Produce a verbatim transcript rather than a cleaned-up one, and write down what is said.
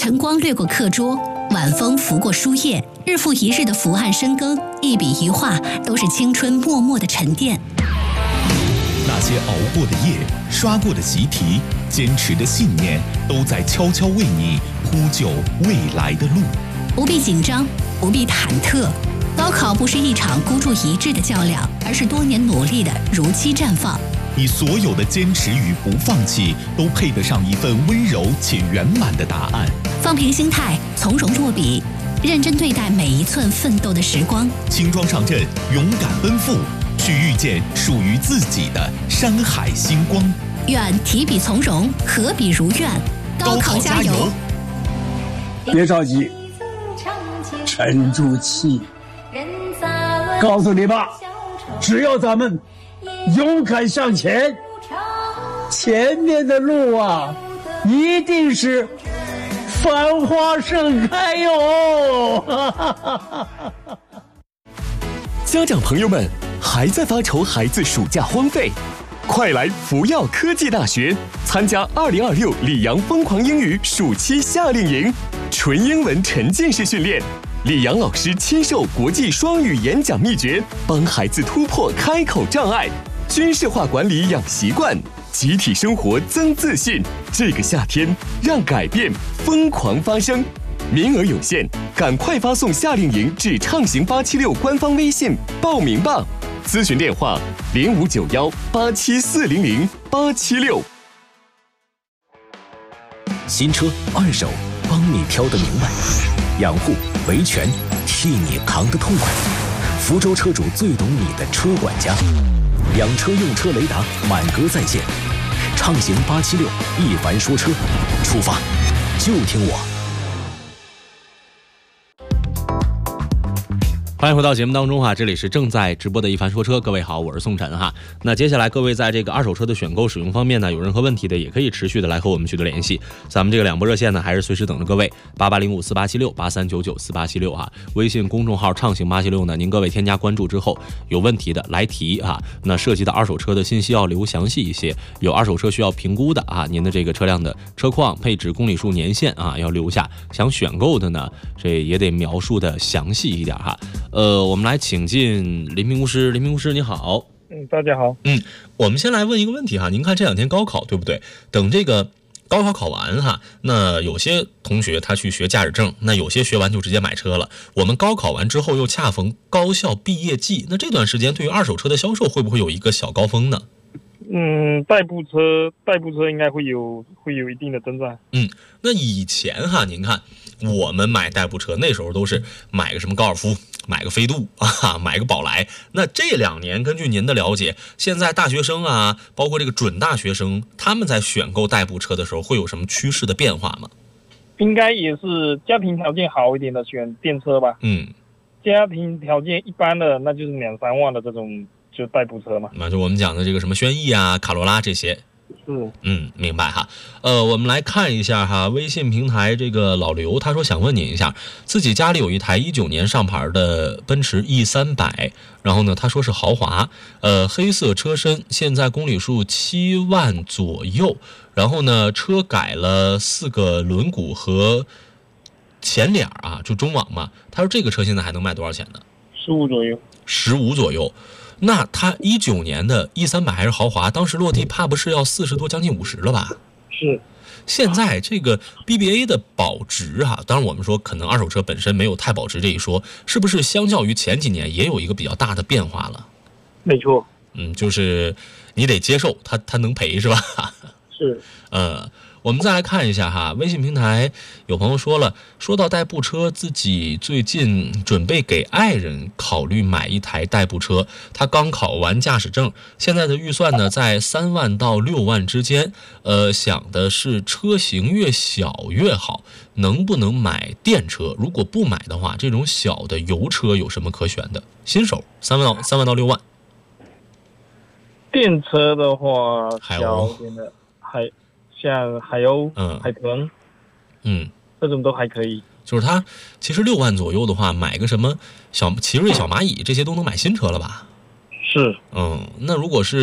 晨光掠过课桌，晚风拂过书页，日复一日的伏案深耕，一笔一画都是青春默默的沉淀。 那些熬过的夜，刷过的习题，坚持的信念，都在悄悄为你铺就未来的路。 不必紧张，不必忐忑。高考不是一场孤注一掷的较量，而是多年努力的如期绽放。 你所有的坚持与不放弃，都配得上一份温柔且圆满的答案。 放平心态，从容落笔，认真对待每一寸奋斗的时光。 轻装上阵，勇敢奔赴，去遇见属于自己的山海星光。 愿提笔从容，合笔如愿。高考加油！ 别着急，沉住气。告诉你吧，只要咱们勇敢向前，前面的路啊，一定是繁花盛开哟！ 家长朋友们，还在发愁孩子暑假荒废？快来福耀科技大学参加二零二六里昂疯狂英语暑期夏令营，纯英文沉浸式训练。李阳老师亲授国际双语演讲秘诀，帮孩子突破开口障碍，军事化管理养习惯，集体生活增自信。这个夏天，让改变疯狂发生。名额有限，赶快发送夏令营至畅行八七六官方微信报名吧。咨询电话零五九幺八七四零零八七六。 新车二手，帮你挑得明白。养护维权，替你扛得痛快。福州车主最懂你的车管家，养车用车雷达满格在线。畅行八七六，一凡说车，出发就听我。 欢迎回到节目当中哈，这里是正在直播的一凡说车，各位好，我是宋晨哈。那接下来各位在这个二手车的选购使用方面呢，有任何问题的也可以持续的来和我们取得联系。咱们这个两拨热线呢，还是随时等着各位八八零五四八七六八三九九四八七六哈。微信公众号畅行八七六呢，您各位添加关注之后，有问题的来提哈。那涉及到二手车的信息要留详细一些，有二手车需要评估的啊，您的这个车辆的车况、配置、公里数、年限啊要留下。想选购的呢，这也得描述的详细一点哈。呃，我们来请进林评估师，林评估师你好。 嗯，大家好。 嗯，我们先来问一个问题哈，您看这两天高考对不对？等这个高考考完哈，那有些同学他去学驾驶证，那有些学完就直接买车了。我们高考完之后又恰逢高校毕业季，那这段时间对于二手车的销售会不会有一个小高峰呢？ 嗯，代步车，代步车应该会有会有一定的增长。 嗯，那以前哈，您看我们买代步车那时候都是买个什么高尔夫，买个飞度啊，买个宝来。那这两年根据您的了解，现在大学生啊，包括这个准大学生，他们在选购代步车的时候会有什么趋势的变化吗？ 应该也是家庭条件好一点的选电车吧。 嗯， 家庭条件一般的，那就是两三万的这种就代步车嘛。 那就我们讲的这个什么轩逸啊、卡罗拉这些。 是， 嗯，明白哈。呃，我们来看一下哈，微信平台这个老刘他说想问您一下，自己家里有一台一九年上牌的奔驰 E 三百，然后呢，他说是豪华，呃，黑色车身，现在公里数七万左右，然后呢，车改了四个轮毂和前脸啊，就中网嘛。他说这个车现在还能卖多少钱呢？ 十五左右。 十五左右。那他一九年的 E 三百还是豪华，当时落地怕不是要四十多，将近五十了吧？ 是。 现在这个 B B A 的保值哈、啊，当然我们说可能二手车本身没有太保值这一说，是不是相较于前几年也有一个比较大的变化了？ 没错。 嗯，就是你得接受它，它能赔是吧？ 是。 呃。我们再来看一下哈，微信平台有朋友说了，说到代步车，自己最近准备给爱人考虑买一台代步车，他刚考完驾驶证，现在的预算呢在三万到六万之间，呃，想的是车型越小越好，能不能买电车？如果不买的话，这种小的油车有什么可选的？新手三万到三万到六万。 电车的话， 海欧的海。像海鸥、 嗯、 海豚， 嗯， 这种都还可以。 就是它其实六万左右的话，买个什么小奇瑞、小蚂蚁这些都能买新车了吧？ 是。 嗯，那如果是